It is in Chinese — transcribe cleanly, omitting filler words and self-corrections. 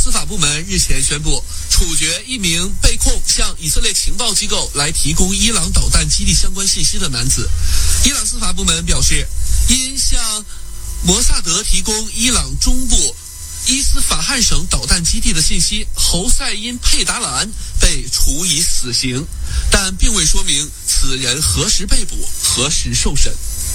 司法部门日前宣布，处决一名被控向以色列情报机构来提供伊朗导弹基地相关信息的男子。伊朗司法部门表示，因向摩萨德提供伊朗中部伊斯法罕省导弹基地的信息，侯赛因佩达兰被处以死刑，但并未说明此人何时被捕、何时受审。